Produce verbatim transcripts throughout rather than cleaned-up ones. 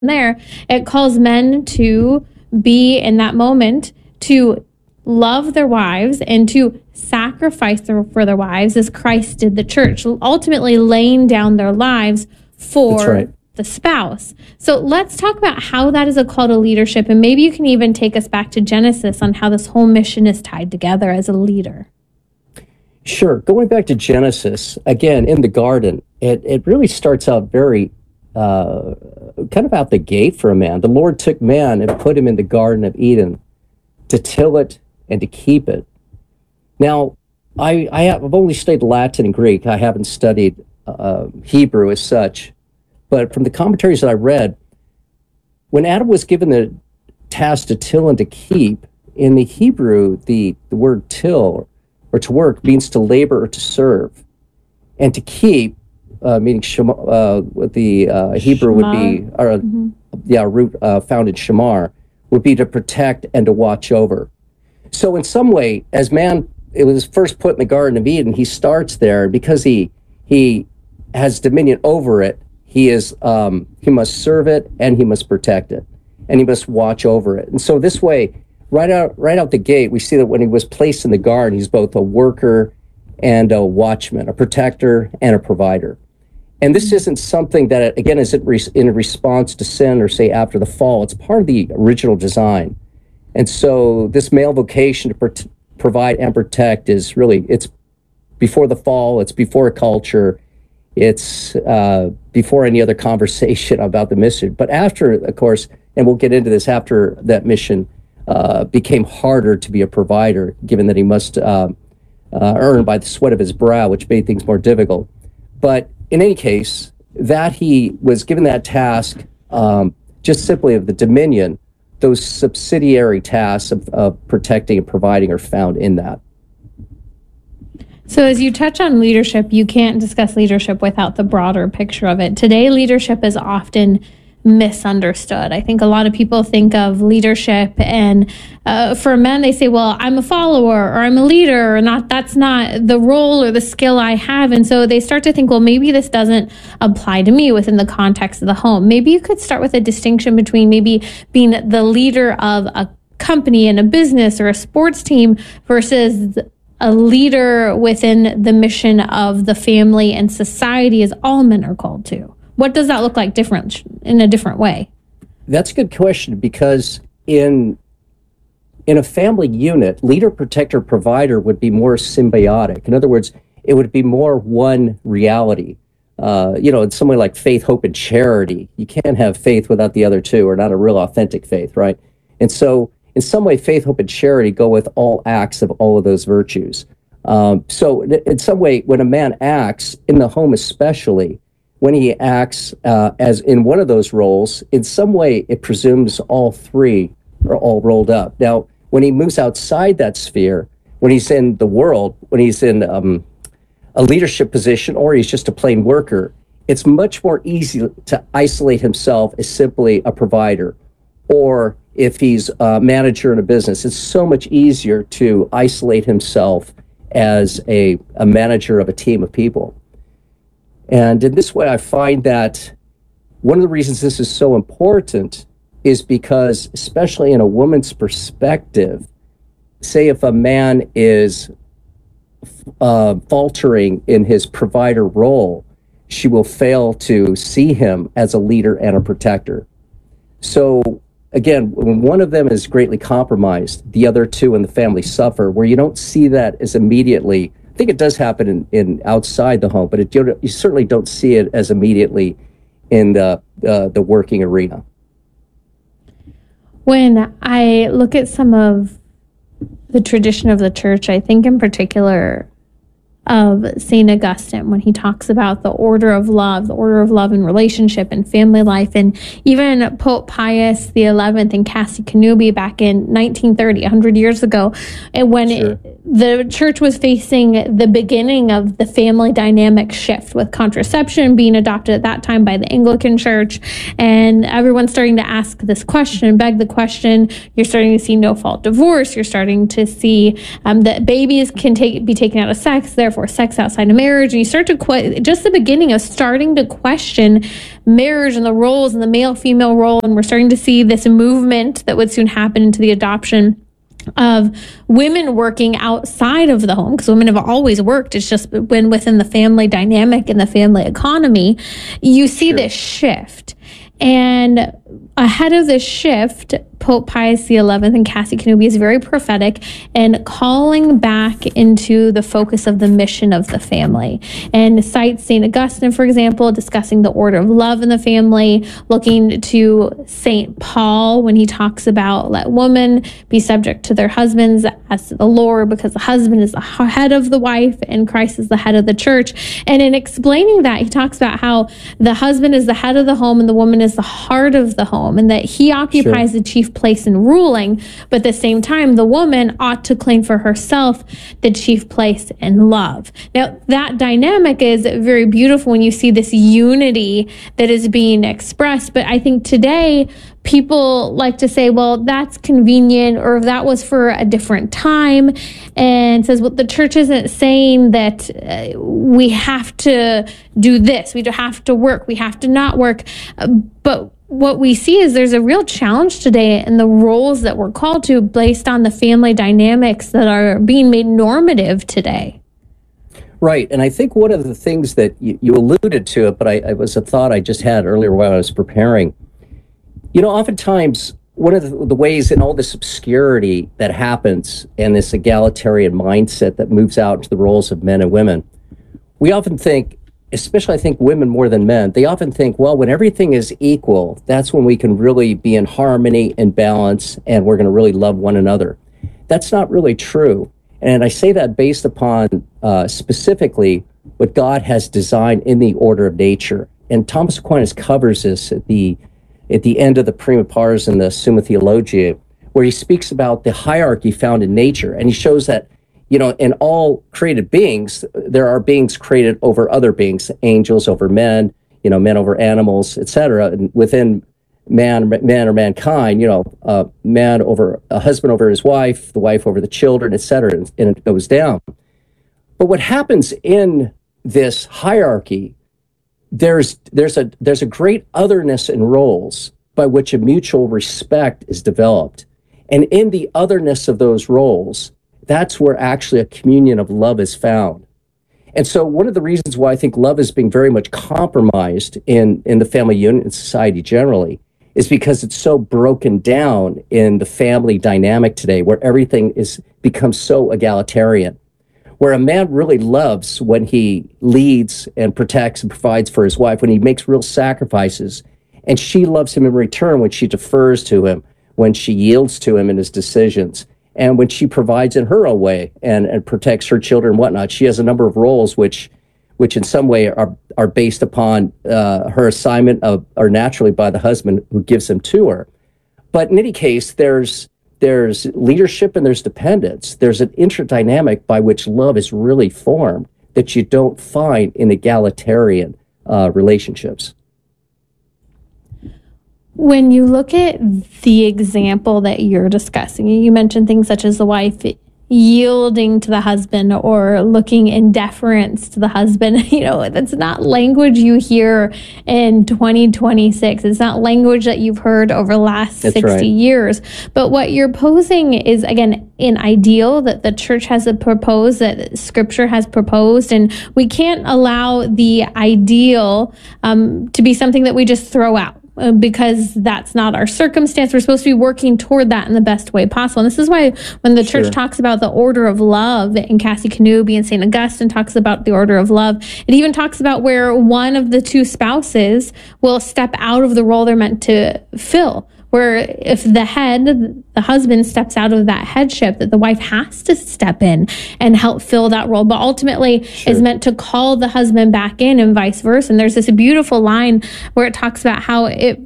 there, it calls men to be in that moment, to love their wives and to sacrifice for their wives as Christ did the church, ultimately laying down their lives for That's right. the spouse. So let's talk about how that is a call to leadership, and maybe you can even take us back to Genesis on how this whole mission is tied together as a leader. Sure. Going back to Genesis, again, in the garden, it, it really starts out very uh, kind of out the gate for a man. The Lord took man and put him in the Garden of Eden to till it and to keep it. Now, I, I have, I've only studied Latin and Greek. I haven't studied uh, Hebrew as such. But from the commentaries that I read, when Adam was given the task to till and to keep, in the Hebrew, the, the word till or to work means to labor or to serve. And to keep, uh, meaning shema, uh, what the uh, Hebrew would be, or, mm-hmm. yeah, root uh, found in shamar, would be to protect and to watch over. So in some way, as man, it was first put in the Garden of Eden, he starts there, and because he he has dominion over it, he is um, he must serve it and he must protect it, and he must watch over it. And so this way, right out right out the gate, we see that when he was placed in the garden, he's both a worker and a watchman, a protector and a provider. And this isn't something that, again, isn't re- in response to sin or say after the fall. It's part of the original design. And so this male vocation to pro- provide and protect is really, it's before the fall, it's before a culture, it's uh, before any other conversation about the mission. But after, of course, and we'll get into this, after that mission uh, became harder to be a provider, given that he must uh, uh, earn by the sweat of his brow, which made things more difficult. But in any case, that he was given that task um, just simply of the dominion, those subsidiary tasks of, of protecting and providing are found in that. So as you touch on leadership, you can't discuss leadership without the broader picture of it. Today, leadership is often misunderstood. I think a lot of people think of leadership, and uh, for men, they say, well, I'm a follower or I'm a leader, or not, that's not the role or the skill I have. And so they start to think, well, maybe this doesn't apply to me within the context of the home. Maybe you could start with a distinction between maybe being the leader of a company and a business or a sports team versus a leader within the mission of the family and society, as all men are called to. What does that look like different in a different way? That's a good question, because in in a family unit, leader, protector, provider would be more symbiotic. In other words, it would be more one reality. Uh, you know, in some way like faith, hope, and charity. You can't have faith without the other two, or not a real authentic faith, right? And so in some way, faith, hope, and charity go with all acts of all of those virtues. Um, so in some way, when a man acts, in the home especially, when he acts uh, as in one of those roles, in some way it presumes all three are all rolled up. Now, when he moves outside that sphere, when he's in the world, when he's in um, a leadership position, or he's just a plain worker, it's much more easy to isolate himself as simply a provider. Or if he's a manager in a business, it's so much easier to isolate himself as a, a manager of a team of people. And in this way, I find that one of the reasons this is so important is because, especially in a woman's perspective, say if a man is uh, faltering in his provider role, she will fail to see him as a leader and a protector. So again, when one of them is greatly compromised, the other two in the family suffer, where you don't see that as immediately. I think it does happen in, in outside the home, but it, you certainly don't see it as immediately in the uh, the working arena. When I look at some of the tradition of the church, I think in particular of Saint Augustine, when he talks about the order of love, the order of love in relationship and family life, and even Pope Pius the eleventh and Cassie Canubi back in nineteen thirty, one hundred years ago, and when Sure. it, the church was facing the beginning of the family dynamic shift with contraception being adopted at that time by the Anglican Church, and everyone's starting to ask this question, beg the question. You're starting to see no-fault divorce. You're starting to see um, that babies can take, be taken out of sex, therefore therefore sex outside of marriage. And you start to, que- just the beginning of starting to question marriage and the roles and the male-female role. And we're starting to see this movement that would soon happen into the adoption of women working outside of the home, because women have always worked. It's just when within the family dynamic and the family economy, you see sure. this shift. And ahead of this shift, Pope Pius the eleventh and Cassie Kanubi is very prophetic and calling back into the focus of the mission of the family, and cites Saint Augustine, for example, discussing the order of love in the family, looking to Saint Paul when he talks about let women be subject to their husbands as to the Lord, because the husband is the head of the wife and Christ is the head of the church. And in explaining that, he talks about how the husband is the head of the home and the woman is the heart of the home, and that he occupies sure. the chief place in ruling, but at the same time, the woman ought to claim for herself the chief place in love. Now, that dynamic is very beautiful when you see this unity that is being expressed, but I think today, people like to say, well, that's convenient, or that was for a different time, and says, well, the church isn't saying that uh, we have to do this, we have to work, we have to not work, uh, but what we see is there's a real challenge today in the roles that we're called to based on the family dynamics that are being made normative today. Right. And I think one of the things that you, you alluded to it, but I, it was a thought I just had earlier while I was preparing. You know, oftentimes, one of the, the ways in all this obscurity that happens and this egalitarian mindset that moves out into the roles of men and women, we often think, especially I think women more than men, they often think, well, when everything is equal, that's when we can really be in harmony and balance, and we're going to really love one another. That's not really true. And I say that based upon uh, specifically what God has designed in the order of nature. And Thomas Aquinas covers this at the at the end of the Prima Pars in the Summa Theologiae, where he speaks about the hierarchy found in nature. And he shows that, you know, in all created beings, there are beings created over other beings, angels over men, you know, men over animals, et cetera. And within man, man or mankind, you know, uh, man over a husband over his wife, the wife over the children, et cetera, and, and it goes down. But what happens in this hierarchy, there's there's a there's a great otherness in roles by which a mutual respect is developed, and in the otherness of those roles, that's where actually a communion of love is found. And so one of the reasons why I think love is being very much compromised in, in the family unit and society generally is because it's so broken down in the family dynamic today, where everything is becomes so egalitarian, where a man really loves when he leads and protects and provides for his wife, when he makes real sacrifices, and she loves him in return when she defers to him, when she yields to him in his decisions, and when she provides in her own way and, and protects her children and whatnot. She has a number of roles which which in some way are are based upon uh, her assignment of, or naturally by the husband who gives them to her. But in any case, there's there's leadership and there's dependence. There's an interdynamic by which love is really formed that you don't find in egalitarian uh, relationships. When you look at the example that you're discussing, you mentioned things such as the wife yielding to the husband or looking in deference to the husband. You know, that's not language you hear in twenty twenty-six. It's not language that you've heard over the last that's sixty right. years. But what you're posing is, again, an ideal that the church has proposed, that scripture has proposed, and we can't allow the ideal um, to be something that we just throw out, because that's not our circumstance. We're supposed to be working toward that in the best way possible. And this is why when the sure. church talks about the order of love, and Cassie Kanubi and Saint Augustine talks about the order of love, it even talks about where one of the two spouses will step out of the role they're meant to fill. Where if the head, the husband steps out of that headship, that the wife has to step in and help fill that role, but ultimately sure. is meant to call the husband back in and vice versa. And there's this beautiful line where it talks about how it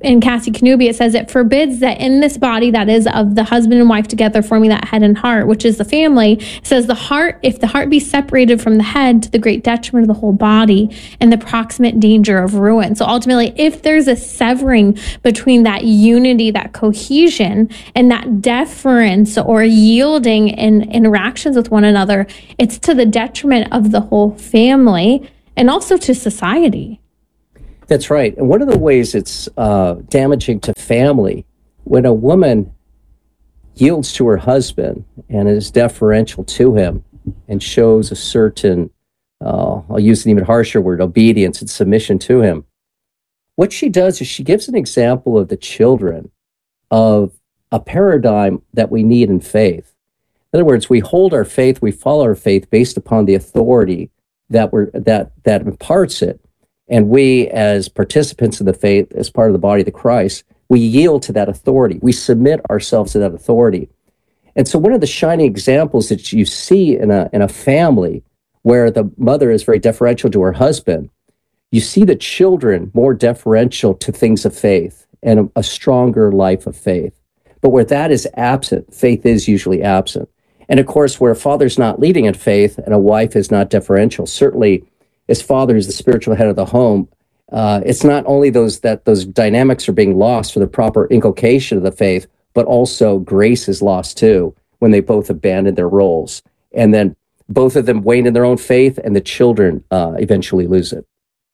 in Cassie Kanubi, it says it forbids that in this body that is of the husband and wife together forming that head and heart, which is the family, it says the heart, if the heart be separated from the head to the great detriment of the whole body and the proximate danger of ruin. So ultimately, if there's a severing between that unity, that cohesion, and that deference or yielding in interactions with one another, it's to the detriment of the whole family and also to society. That's right. And one of the ways it's uh, damaging to family, when a woman yields to her husband and is deferential to him and shows a certain, uh, I'll use an even harsher word, obedience and submission to him, what she does is she gives an example of the children of a paradigm that we need in faith. In other words, we hold our faith, we follow our faith based upon the authority that we're that that imparts it. And we, as participants in the faith, as part of the body of Christ, we yield to that authority. We submit ourselves to that authority. And so one of the shining examples that you see in a in a family where the mother is very deferential to her husband, you see the children more deferential to things of faith and a, a stronger life of faith. But where that is absent, faith is usually absent. And of course, where a father's not leading in faith and a wife is not deferential, certainly as father is the spiritual head of the home, uh, it's not only those that those dynamics are being lost for the proper inculcation of the faith, but also grace is lost too when they both abandon their roles. And then both of them wane in their own faith and the children uh, eventually lose it.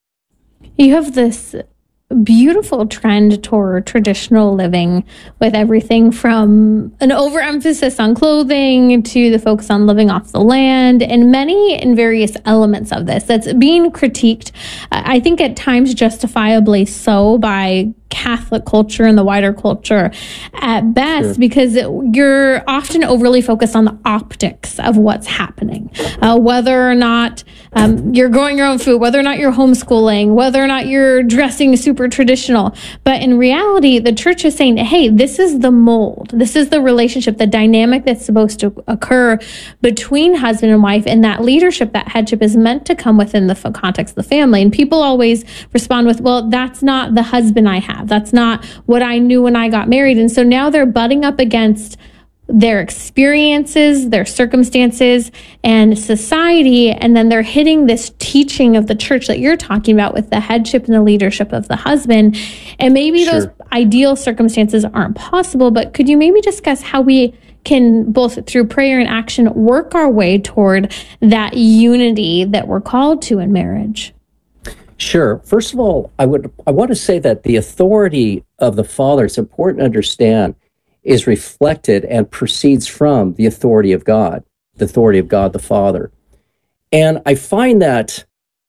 You have this beautiful trend toward traditional living with everything from an overemphasis on clothing to the focus on living off the land and many and various elements of this that's being critiqued, I think at times justifiably so, by Catholic culture and the wider culture at best, sure. because you're often overly focused on the optics of what's happening, uh, whether or not um, you're growing your own food, whether or not you're homeschooling, whether or not you're dressing super traditional. But in reality, the church is saying, hey, this is the mold. This is the relationship, the dynamic that's supposed to occur between husband and wife, and that leadership, that headship is meant to come within the context of the family. And people always respond with, well, that's not the husband I have. That's not what I knew when I got married. And so now they're butting up against their experiences, their circumstances, and society. And then they're hitting this teaching of the church that you're talking about with the headship and the leadership of the husband. And maybe sure. those ideal circumstances aren't possible, but could you maybe discuss how we can, both through prayer and action, work our way toward that unity that we're called to in marriage? Sure. First of all, I would I want to say that the authority of the Father, it's important to understand, is reflected and proceeds from the authority of God, the authority of God the Father. And I find that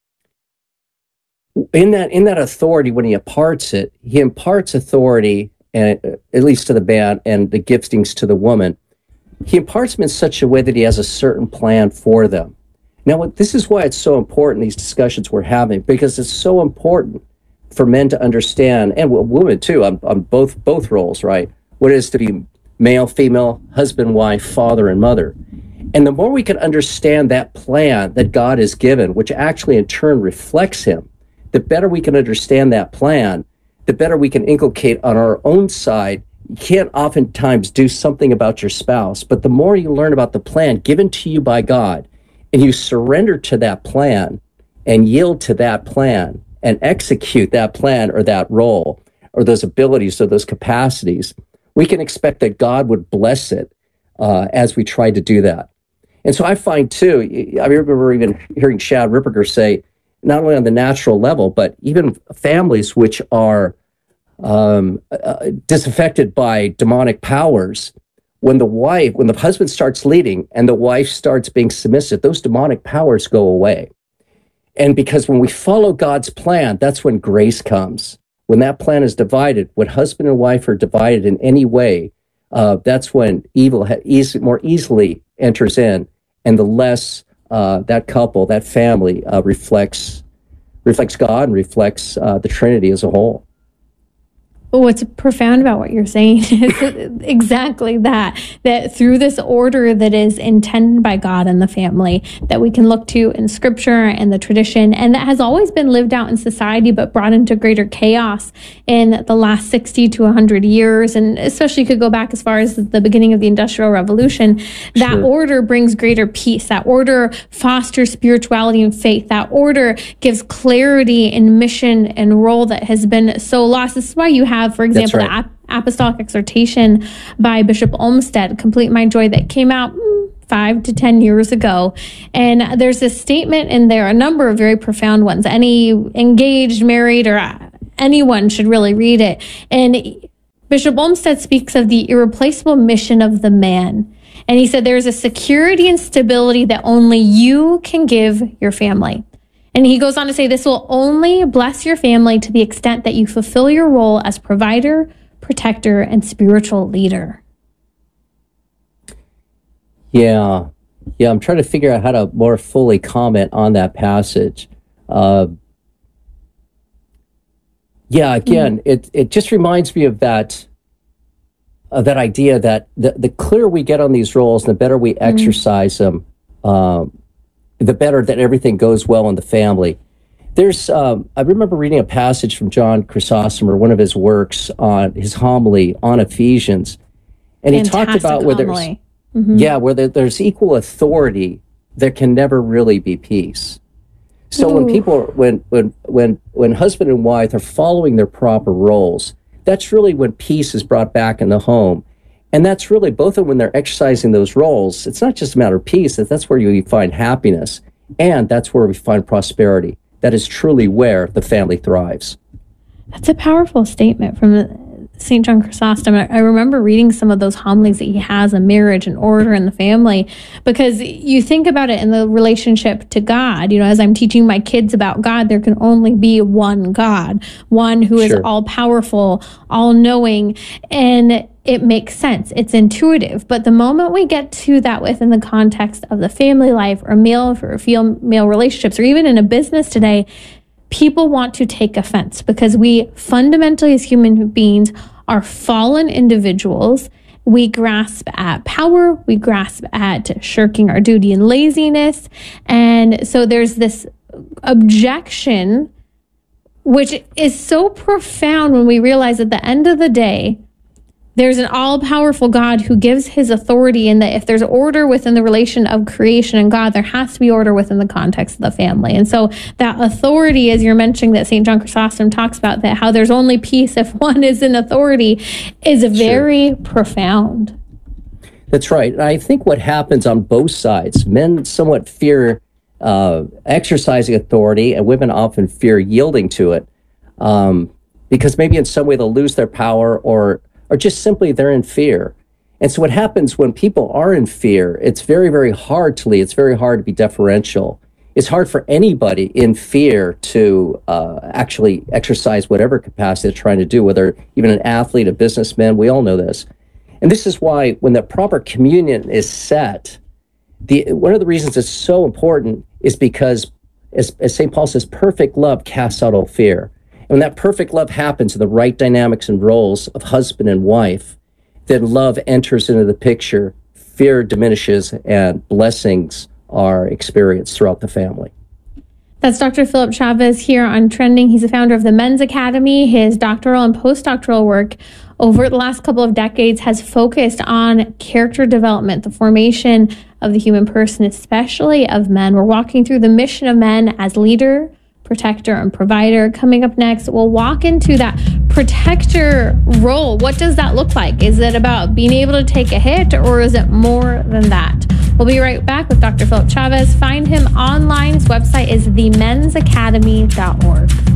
in that in that authority, when he imparts it, he imparts authority, and at least to the man, and the giftings to the woman. He imparts them in such a way that he has a certain plan for them. Now, this is why it's so important, these discussions we're having, because it's so important for men to understand, and women too, on, on both both roles, right? What it is to be male, female, husband, wife, father, and mother. And the more we can understand that plan that God has given, which actually in turn reflects him, the better we can understand that plan, the better we can inculcate on our own side. You can't oftentimes do something about your spouse, but the more you learn about the plan given to you by God, and you surrender to that plan and yield to that plan and execute that plan or that role or those abilities or those capacities, we can expect that God would bless it uh, as we try to do that. And so I find too, I remember even hearing Chad Ripperger say, not only on the natural level, but even families which are um, uh, disaffected by demonic powers, when the wife, when the husband starts leading and the wife starts being submissive, those demonic powers go away. And because when we follow God's plan, that's when grace comes. When that plan is divided, when husband and wife are divided in any way, uh, that's when evil ha- easy, more easily enters in, and the less uh, that couple, that family uh, reflects reflects God and reflects uh, the Trinity as a whole. What's profound about what you're saying is exactly that, that through this order that is intended by God in the family, that we can look to in scripture and the tradition, and that has always been lived out in society, but brought into greater chaos in the last sixty to one hundred years, and especially could go back as far as the beginning of the Industrial Revolution. That Sure. order brings greater peace. That order fosters spirituality and faith. That order gives clarity in mission and role that has been so lost. This is why you have, for example, right. the ap- Apostolic Exhortation by Bishop Olmsted, Complete My Joy, that came out mm, five to ten years ago. And there's a statement in there, a number of very profound ones. Any engaged, married, or anyone should really read it. And Bishop Olmsted speaks of the irreplaceable mission of the man. And he said there's a security and stability that only you can give your family. And he goes on to say this will only bless your family to the extent that you fulfill your role as provider, protector, and spiritual leader. Yeah. Yeah, I'm trying to figure out how to more fully comment on that passage. Uh, yeah, again, mm. it it just reminds me of that uh, that idea that the, the clearer we get on these roles, the better we exercise mm. them, um, the better that everything goes well in the family. There's, um, I remember reading a passage from John Chrysostom, or one of his works on his homily on Ephesians, and he Fantastic talked about where there's, mm-hmm. yeah, where there, there's equal authority, there can never really be peace. So Ooh. when people, when when when when husband and wife are following their proper roles, that's really when peace is brought back in the home. And that's really, both of them, when they're exercising those roles, it's not just a matter of peace, that that's where you find happiness, and that's where we find prosperity. That is truly where the family thrives. That's a powerful statement from Saint John Chrysostom. I remember reading some of those homilies that he has on marriage and order in the family, because you think about it in the relationship to God. You know, as I'm teaching my kids about God, there can only be one God, one who is Sure. all powerful, all knowing, and it makes sense. It's intuitive. But the moment we get to that within the context of the family life, or male or female relationships, or even in a business today, people want to take offense, because we fundamentally, as human beings, are fallen individuals. We grasp at power, we grasp at shirking our duty and laziness. And so there's this objection, which is so profound when we realize at the end of the day, there's an all-powerful God who gives his authority, and that if there's order within the relation of creation and God, there has to be order within the context of the family. And so that authority, as you're mentioning, that Saint John Chrysostom talks about, that how there's only peace if one is in authority, is very sure. profound. That's right. I think what happens on both sides, men somewhat fear uh, exercising authority, and women often fear yielding to it, um, because maybe in some way they'll lose their power, or or just simply they're in fear. And so what happens when people are in fear, it's very, very hard to lead. It's very hard to be deferential. It's hard for anybody in fear to uh, actually exercise whatever capacity they're trying to do, whether even an athlete, a businessman, we all know this. And this is why when the proper communion is set, the one of the reasons it's so important is because, as, as Saint Paul says, perfect love casts out all fear. When that perfect love happens in the right dynamics and roles of husband and wife, then love enters into the picture, fear diminishes, and blessings are experienced throughout the family. That's Doctor Philip Chavez here on Trending. He's the founder of the Men's Academy. His doctoral and postdoctoral work over the last couple of decades has focused on character development, the formation of the human person, especially of men. We're walking through the mission of men as leader, protector, and provider. Coming up next, we'll walk into that protector role. What does that look like? Is it about being able to take a hit, or is it more than that? We'll be right back with Doctor Philip Chavez. Find him online. His website is the mens academy dot org.